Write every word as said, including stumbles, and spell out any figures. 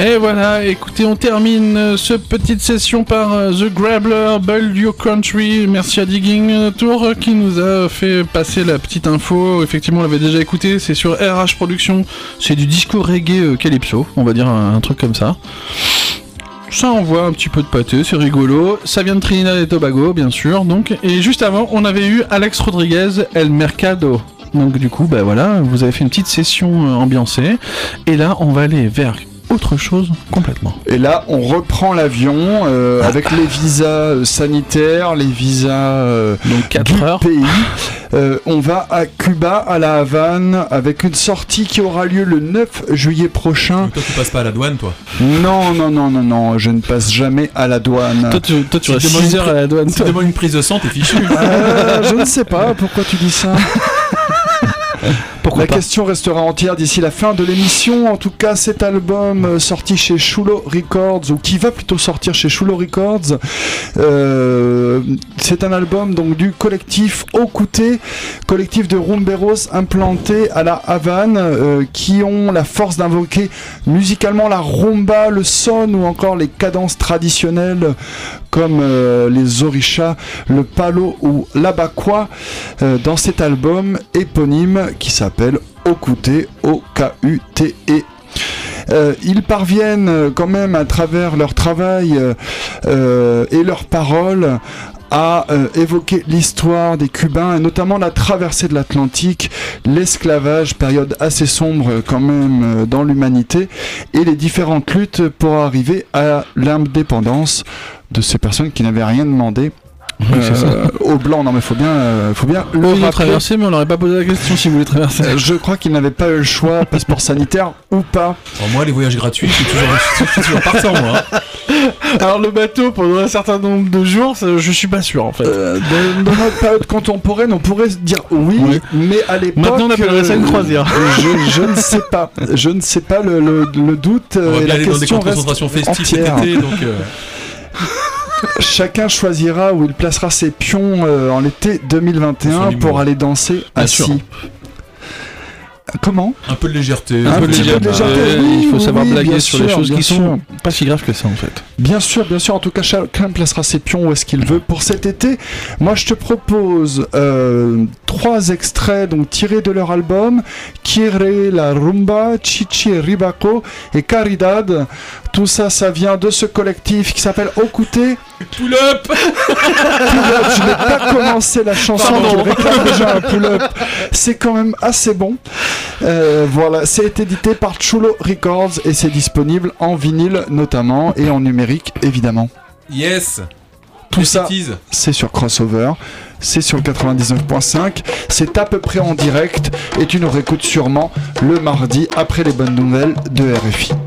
Et voilà, écoutez, on termine euh, cette petite session par euh, The Grabbler, Build Your Country. Merci à Digging Tour euh, qui nous a fait passer la petite info. Effectivement, on l'avait déjà écouté, c'est sur R H Productions. C'est du disco reggae euh, calypso, on va dire un, un truc comme ça. Ça envoie un petit peu de pâté, c'est rigolo. Ça vient de Trinidad et Tobago, bien sûr. Donc, et juste avant, on avait eu Alex Rodriguez, El Mercado. Donc du coup, bah voilà, vous avez fait une petite session euh, ambiancée. Et là, on va aller vers autre chose complètement. Et là, on reprend l'avion euh, avec les visas sanitaires, les visas euh, donc quatre du heures. pays. Euh, on va à Cuba, à la Havane, avec une sortie qui aura lieu le neuf juillet prochain. Donc toi, tu passes pas à la douane, toi? Non, non, non, non, non, je ne passe jamais à la douane. Toi, tu, toi, tu Si restes tu demandes six heures à la douane. Si tu demandes une prise de sang, t'es fichu. Euh, je ne sais pas pourquoi tu dis ça. Pourquoi La pas question restera entière d'ici la fin de l'émission. En tout cas, cet album euh, sorti chez Chulo Records, ou qui va plutôt sortir chez Chulo Records, euh, c'est un album donc du collectif Okute, collectif de rumberos implanté à la Havane, euh, qui ont la force d'invoquer musicalement la rumba, le son ou encore les cadences traditionnelles comme euh, les orishas, le palo ou l'abakwa euh, dans cet album éponyme qui s'appelle Okute, O K U T E. Euh, ils parviennent quand même à travers leur travail euh, et leurs paroles à euh, évoquer l'histoire des Cubains et notamment la traversée de l'Atlantique, l'esclavage, période assez sombre quand même euh, dans l'humanité, et les différentes luttes pour arriver à l'indépendance de ces personnes qui n'avaient rien demandé. Oui, c'est ça. Euh, au blanc, non mais faut bien, euh, faut bien le Eux, ils ont rappeler. traversé, mais on n'aurait pas posé la question si vous voulez traverser. Euh, Je crois qu'ils n'avaient pas eu le choix, passeport sanitaire ou pas. Alors moi, les voyages gratuits, je suis toujours, je suis toujours partant, moi. Alors le bateau, pendant un certain nombre de jours, ça, je suis pas sûr en fait. Euh, dans, dans notre période contemporaine, on pourrait se dire oui, Oui. mais à l'époque, Maintenant, on appellerait ça une croisière. Je, je ne sais pas, je ne sais pas le, le, le doute. On va euh, et bien la aller dans des question camps de reste concentration festives cet entière. été, donc... Euh... Chacun choisira où il placera ses pions euh, en été deux mille vingt et un pour aller danser Bien assis. sûr. Comment ? Un peu de légèreté. Un Un peu petit de peu de légèreté, légèreté, oui, il faut oui, savoir oui, blaguer bien sur sûr, les choses bien qui sûr. sont pas si graves que ça en fait. Bien sûr, bien sûr. En tout cas, chacun placera ses pions où est-ce qu'il veut. Pour cet été, moi, je te propose euh, trois extraits donc tirés de leur album Kire la Rumba, Chichi Ribaco et Caridad. Tout ça, ça vient de ce collectif qui s'appelle Okute. Pull up. Je n'ai pas commencé la chanson, Pardon. je réclame déjà un pull-up. C'est quand même assez bon. Euh, voilà, c'est édité par Chulo Records et c'est disponible en vinyle notamment et en numérique évidemment. Yes. Tout Les ça, cities. c'est sur Crossover, c'est sur le quatre-vingt-dix-neuf point cinq, c'est à peu près en direct et tu nous réécoutes sûrement le mardi après les bonnes nouvelles de R F I.